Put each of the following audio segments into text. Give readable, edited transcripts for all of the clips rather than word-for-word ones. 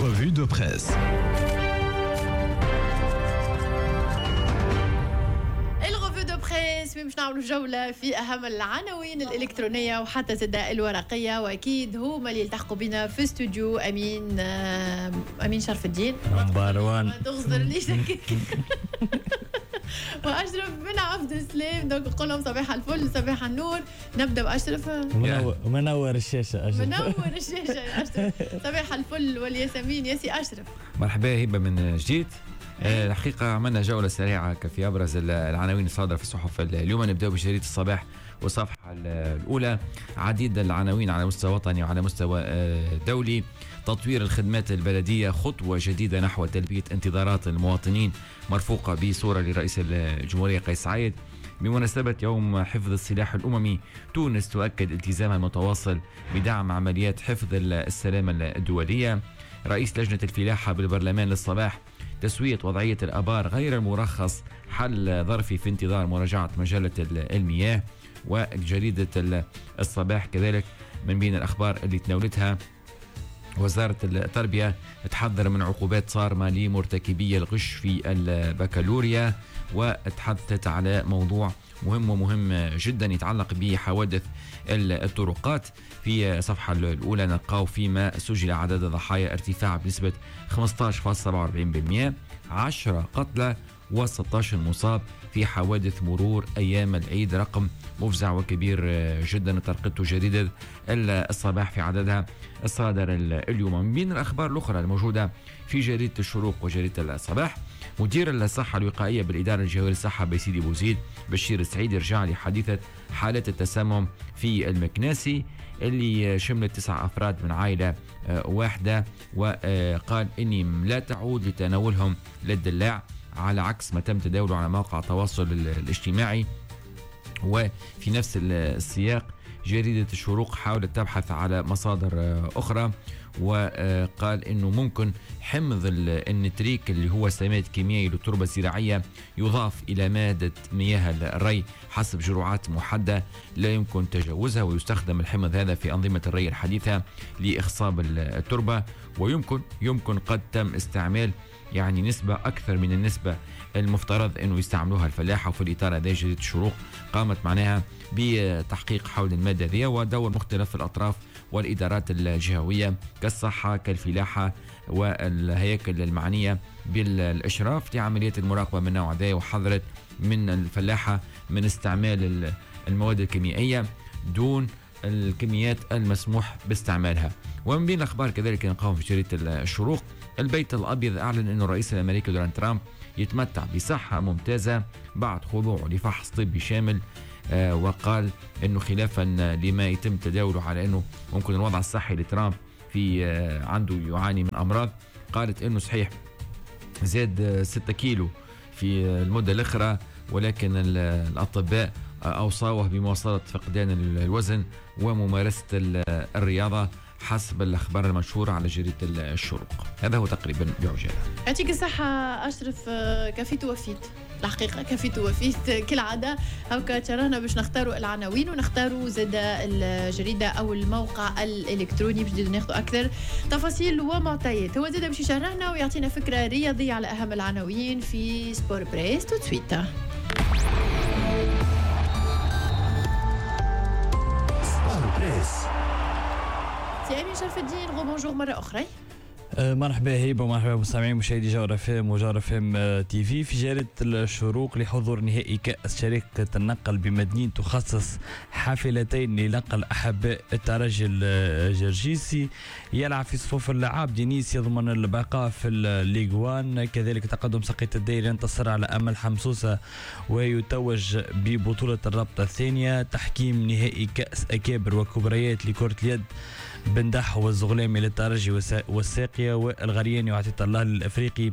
Revue de presse. باش نعملوا جولة في أهم العناوين الإلكترونية وحتى زادة الورقية، وأكيد هما اللي يلتحقوا بنا في استوديو أمين شرف الدين مروان ما تغزرنيش وأشرف بن عبد السلام. دونك نقول لهم صباح الفل صباح النور. نبدأ بأشرف منور الشاشة أشرف. منور الشاشة يا أشرف. صباح الفل والياسمين ياسي أشرف. مرحبا هبة من جديد. الحقيقة عملنا جولة سريعة في أبرز العناوين الصادرة في الصحف اليوم. نبدأ بجريدة الصباح والصفحة الأولى. عديد العناوين على مستوى وطني وعلى مستوى دولي. تطوير الخدمات البلدية خطوة جديدة نحو تلبية انتظارات المواطنين، مرفوقة بصورة لرئيس الجمهورية قيس سعيد. بمناسبة يوم حفظ السلاح الأممي، تونس تؤكد التزامها المتواصل بدعم عمليات حفظ السلامة الدولية. رئيس لجنة الفلاحة بالبرلمان للصباح. تسوية وضعية الآبار غير المرخص حل ظرفي في انتظار مراجعة مجلة المياه. وجريدة الصباح كذلك من بين الأخبار اللي تناولتها، وزارة التربية تحذر من عقوبات صارمة لمرتكبي الغش في البكالوريا، وتحدثت على موضوع مهم جدا يتعلق بحوادث الطرقات. في الصفحة الأولى نلقاو فيما سجل عدد الضحايا ارتفاع بنسبة 15.47%، 10 قتلى و16 مصاب في حوادث مرور أيام العيد، رقم مفزع وكبير جدا. ترقدت جريدة الصباح في عددها الصادر اليوم. من بين الأخبار الأخرى الموجودة في جريدة الشروق وجريدة الصباح، مدير الصحة الوقائية بالإدارة الجوية للصحة بسيدي بوزيد بشير السعيد يرجع لحادثة حالة التسمم في المكناسي اللي شملت 9 أفراد من عائلة واحدة، وقال إني لا تعود لتناولهم للدلاع على عكس ما تم تداوله على مواقع التواصل الاجتماعي. وفي نفس السياق جريدة الشروق حاولت تبحث على مصادر أخرى، وقال إنه ممكن حمض النتريك اللي هو سماد كيميائي للتربة الزراعية يضاف إلى مادة مياه الري حسب جرعات محددة لا يمكن تجاوزها، ويستخدم الحمض هذا في أنظمة الري الحديثة لإخصاب التربة، ويمكن قد تم استعمال يعني نسبة أكثر من النسبة المفترض أنه يستعملوها الفلاحة. وفي الإطار هذا جريدة الشروق قامت معناها بتحقيق حول المادة ذي ودور مختلف الأطراف والإدارات الجهوية كالصحة كالفلاحة والهياكل المعنية بالإشراف لعمليات المراقبة من نوع ذي، وحذرت من الفلاحة من استعمال المواد الكيميائية دون الكميات المسموح باستعمالها. ومن بين الأخبار كذلك نقام في جريدة الشروق، البيت الأبيض أعلن أن الرئيس الأمريكي دونالد ترامب يتمتع بصحة ممتازة بعد خضوعه لفحص طبي شامل، وقال أنه خلافا لما يتم تداوله على أنه ممكن الوضع الصحي لترامب في عنده يعاني من أمراض. قالت أنه صحيح زاد 6 كيلو في المدة الأخرى، ولكن الأطباء أوصاوه بمواصلة فقدان الوزن وممارسة الرياضة حسب الأخبار المنشورة على جريدة الشروق. هذا هو تقريبا بعجالة. يعطيك الصحة أشرف. كفيت وفيت الحقيقة، كفيت وفيت كالعادة. هكا تشرهنا باش نختاروا العناوين ونختاروا زاد الجريدة أو الموقع الإلكتروني باش ناخذوا أكثر تفاصيل ومعطيات. هو زاد باش يشرهنا ويعطينا فكرة رياضية على أهم العناوين في سبور بريس تو سويت. سي أمين شرف الدين، بونجور مرة أخرى. مرحبا هيبة ومرحبا مستمعين مشاهدي جوهر فام وجوهر فام تي في. في جريدة الشروق لحضور نهائي كأس شركة النقل بمدينة تخصص حافلتين لنقل أحباء الترجي الجرجيسي. يلعب في صفوف اللعاب دينيس يضمن البقاء في الليغوان. كذلك تقدم سقية الدير ينتصر على أمل حمصوسة ويتوج ببطولة الرابطة الثانية. تحكيم نهائي كأس أكابر وكبريات لكرة اليد بندح والزغلامي للترجي والساقية والغرياني وعطية الله للأفريقي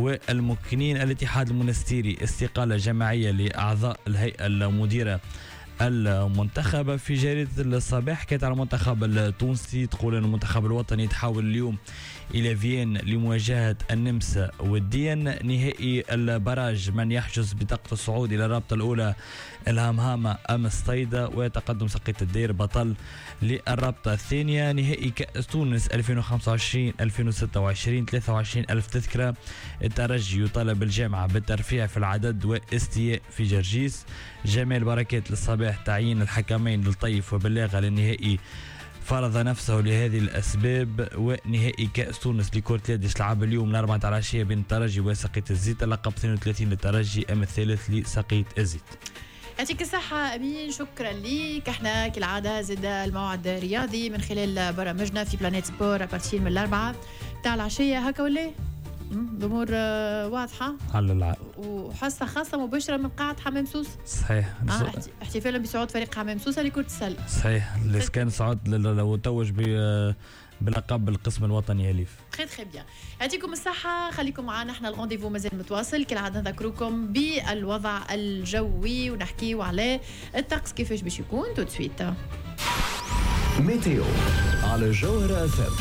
والمكنين. الاتحاد المنستيري استقالة جماعية لأعضاء الهيئة المديرة المنتخب. في جريدة الصباح حكيت على المنتخب التونسي، تقول أن المنتخب الوطني تحول اليوم إلى فيين لمواجهة النمسا وديا. نهائي البراج من يحجز بطاقة الصعود إلى الرابطة الأولى الهمهامة أمس صيدا، ويتقدم سقيط الدير بطل للرابطة الثانية. نهائي كأس تونس 2025-2026 23,000 تذكرة. الترجي يطالب الجامعة بالترفيع في العدد واستياء في جرجيس. جمال بركات للصباح تعيين الحكمين للطيف وبلاغة للنهائي فرض نفسه لهذه الأسباب. ونهائي كأس تونس لكرة اليد يلعب اليوم الأربعاء العشية بين الترجي وسقيط الزيت. اللقب 32 للترجي أما الثالث لسقيط الزيت. يعطيك الصحة أمين، شكرا ليك. احنا كالعادة زاد الموعد الرياضي من خلال برامجنا في بلانيت سبور أبارتين من الأربعة تاع العشية هكا ولا الأمور واضحة على العاب وحصة خاصة مباشرة من قاعة حمام سوس. صحيح. احتفالا بصعود فريق حمام سوسة لكرة السلة. صحيح. اللي كان صعود لو توج بلقب القسم الوطني أليف. خير بيان. يعطيكم الصحة، خليكم معنا، احنا الغونديفو مازال متواصل كالعادة. نذكركم بالوضع الجوي ونحكيو على الطقس كيفاش باش يكون. تو سويت ميتيو على جوهرة FM.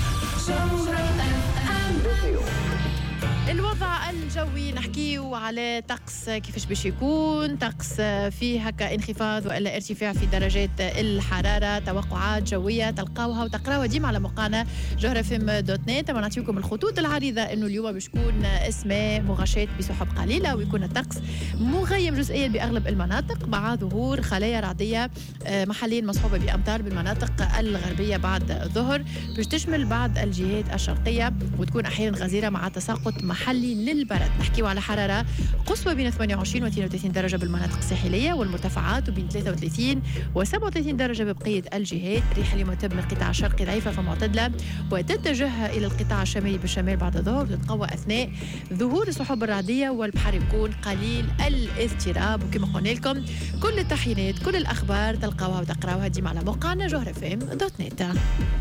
الوضع الجوي نحكيو على طقس كيفاش باش يكون. طقس فيه هكا انخفاض والا ارتفاع في درجات الحراره. توقعات جويه تلقاوها وتقراوها ديما على موقعنا johrfm.net. ما نعطيكم الخطوط العريضه انه اليوم باش يكون اسماء مغشاة بسحب قليله ويكون الطقس مغيم جزئيا باغلب المناطق مع ظهور خلايا رعديه محليا مصحوبه بامطار بالمناطق الغربيه بعد الظهر باش تشمل بعض الجهات الشرقيه وتكون احيانا غزيره مع تساقط محلي للبرد. نحكيو على حرارة قصوى بين 28 و 32 درجة بالمناطق الساحلية والمرتفعات وبين 33 و 37 درجة ببقية الجهات. ريح اليوم تبني القطاع الشرقي ضعيفة فمعتدلة وتتجه إلى القطاع الشمالي بالشمال بعد الظهر وتتقوى أثناء ظهور السحب الرعدية والبحر يكون قليل الاضطراب. وكما قلنا لكم كل التحيينات كل الأخبار تلقاوها وتقراوها ديما على موقعنا johrfm.net.